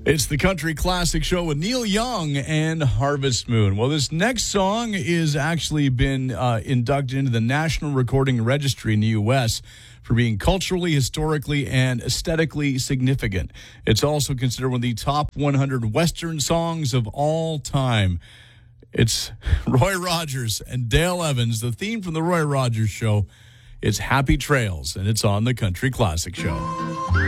It's the Country Classic Show with Neil Young and Harvest Moon. Well, this next song is actually been inducted into the National Recording Registry in the U.S. for being culturally, historically, and aesthetically significant. It's also considered one of the top 100 Western songs of all time. It's Roy Rogers and Dale Evans, the theme from the Roy Rogers Show. It's Happy Trails, and it's on the Country Classic Show.